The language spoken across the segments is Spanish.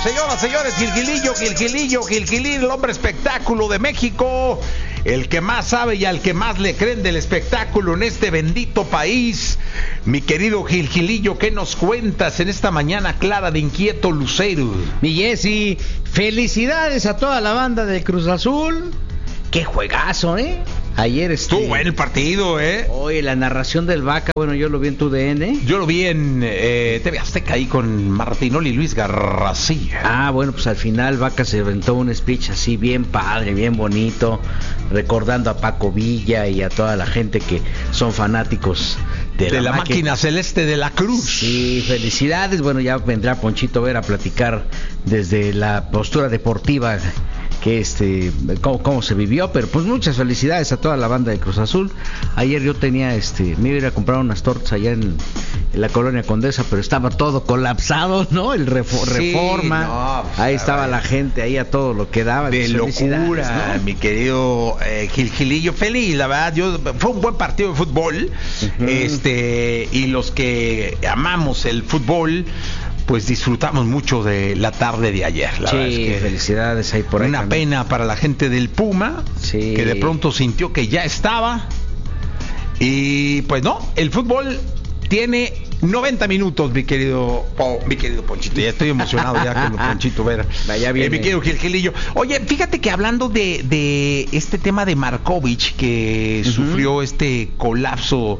Señoras, señores, Gilgilín, el hombre espectáculo de México, el que más sabe y al que más le creen del espectáculo en este bendito país. Mi querido Gilgilillo, ¿qué nos cuentas en esta mañana clara de inquieto lucero? Mi Jessy, felicidades a toda la banda del Cruz Azul. Qué juegazo, Ayer estuvo bueno el partido, Oye, la narración del Vaca, bueno, yo lo vi en tu DN. Yo lo vi en TV Azteca ahí con Martinoli y Luis García. Ah, bueno, pues al final Vaca se aventó un speech así bien padre, bien bonito, recordando a Paco Villa y a toda la gente que son fanáticos de la máquina celeste de la Cruz. Sí, felicidades. Bueno, ya vendrá Ponchito Vera a platicar desde la postura deportiva que cómo se vivió, pero pues muchas felicidades a toda la banda de Cruz Azul. Ayer yo tenía me iba a ir a comprar unas tortas allá en la colonia Condesa, pero estaba todo colapsado, ¿no? El Reforma. No, pues, ahí estaba la gente, ahí a todo lo que daba. De locura, ¿no? Mi querido Gilgilillo, feliz, la verdad. Fue un buen partido de fútbol. Y los que amamos el fútbol, pues disfrutamos mucho de la tarde de ayer. La verdad es que felicidades ahí por ahí. Una también. Pena para la gente del Puma, que de pronto sintió que ya estaba. Y pues no, el fútbol tiene 90 minutos, mi querido Ponchito. Ya estoy emocionado ya con Ponchito Vera. Vaya bien. Mi querido Gilgilillo. Oye, fíjate que hablando de este tema de Markovich, que sufrió este colapso,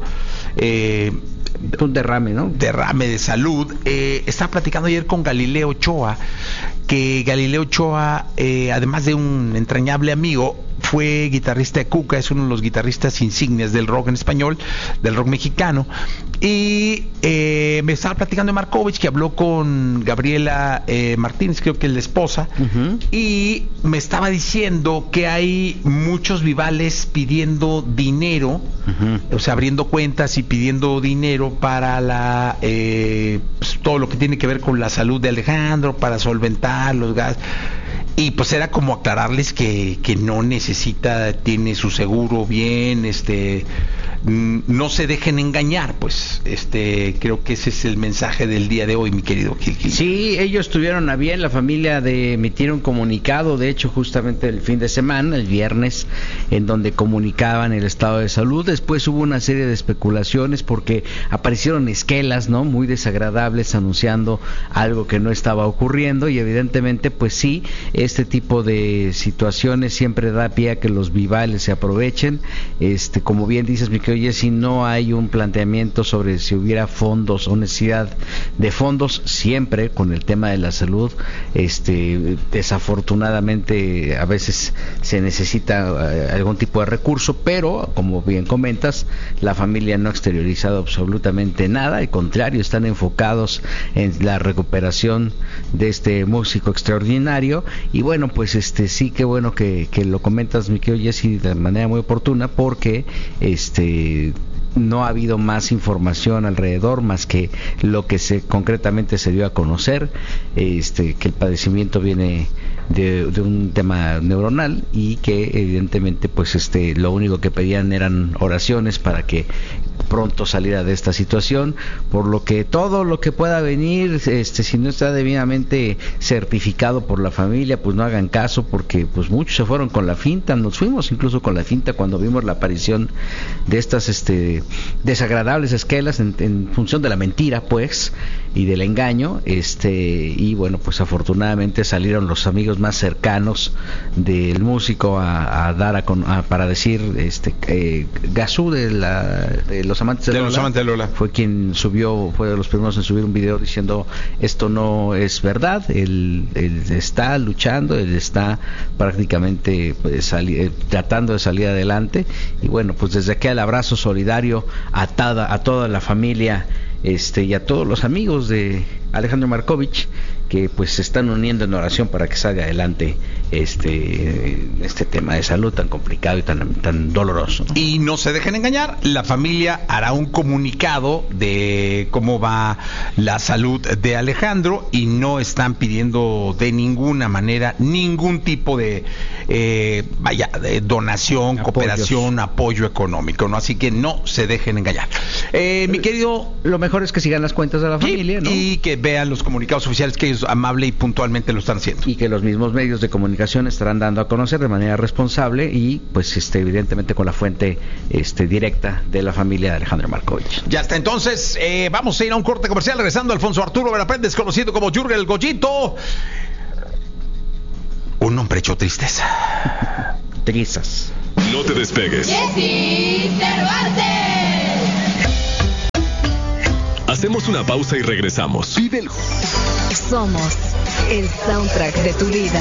un derrame, ¿no? Derrame de salud. Estaba platicando ayer con Galileo Ochoa, que Galileo Ochoa, además de un entrañable amigo, fue guitarrista de Cuca, es uno de los guitarristas insignes del rock en español, del rock mexicano. Y me estaba platicando de Markovich, que habló con Gabriela Martínez, creo que es la esposa, y me estaba diciendo que hay muchos vivales pidiendo dinero, o sea, abriendo cuentas y pidiendo dinero para pues, todo lo que tiene que ver con la salud de Alejandro, para solventar los gastos. Y pues era como aclararles que no necesita, tiene su seguro bien, no se dejen engañar, pues, creo que ese es el mensaje del día de hoy, mi querido Gil. Sí, ellos tuvieron a bien, la familia, de emitir un comunicado, de hecho, justamente el fin de semana, el viernes, en donde comunicaban el estado de salud. Después hubo una serie de especulaciones porque aparecieron esquelas, ¿no? Muy desagradables, anunciando algo que no estaba ocurriendo, y evidentemente, pues sí, este tipo de situaciones siempre da pie a que los vivales se aprovechen. Como bien dices, mi querido, oye, si no hay un planteamiento sobre si hubiera fondos o necesidad de fondos, siempre con el tema de la salud, desafortunadamente a veces se necesita algún tipo de recurso, pero como bien comentas, la familia no ha exteriorizado absolutamente nada, al contrario, están enfocados en la recuperación de este músico extraordinario. Y bueno, pues sí, qué bueno que lo comentas, mi querido Jessy, de manera muy oportuna, porque no ha habido más información alrededor, más que lo que concretamente se dio a conocer, que el padecimiento viene de un tema neuronal, y que evidentemente pues lo único que pedían eran oraciones para que pronto saliera de esta situación, por lo que todo lo que pueda venir, si no está debidamente certificado por la familia, pues no hagan caso, porque pues muchos se fueron con la finta. Nos fuimos incluso con la finta cuando vimos la aparición de estas desagradables esquelas en función de la mentira, pues, y del engaño, y bueno, pues afortunadamente salieron los amigos más cercanos del músico a dar para decir, Gazú de los amantes de Lola fue quien fue de los primeros en subir un video diciendo: esto no es verdad, él está luchando, él está prácticamente tratando de salir adelante. Y bueno, pues desde aquí el abrazo solidario a toda la familia, y a todos los amigos de Alejandro Markovich, que pues se están uniendo en oración para que salga adelante este tema de salud tan complicado y tan doloroso, ¿no? Y no se dejen engañar, la familia hará un comunicado de cómo va la salud de Alejandro, y no están pidiendo de ninguna manera ningún tipo de de donación, cooperación, apoyo económico, ¿no? Así que no se dejen engañar. Mi querido, lo mejor es que sigan las cuentas de la familia, ¿no? Y que vean los comunicados oficiales que ellos amable y puntualmente lo están haciendo. Y que los mismos medios de comunicación estarán dando a conocer de manera responsable y pues evidentemente con la fuente directa de la familia de Alejandro Markovich. Ya está, entonces vamos a ir a un corte comercial, regresando Alfonso Arturo Verapéndez, conocido como Jürgen el Goyito. Un hombre hecho tristeza. Trizas. No te despegues. Jessy Cervantes. Hacemos una pausa y regresamos. Vive el... Somos el soundtrack de tu vida.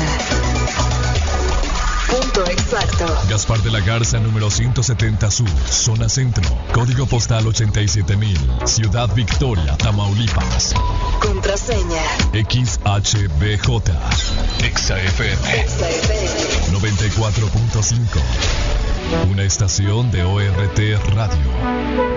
Punto exacto. Gaspar de la Garza, número 170 Sur, zona centro. Código postal 87,000. Ciudad Victoria, Tamaulipas. Contraseña XHBJ. XFM 94.5. Una estación de ORT Radio.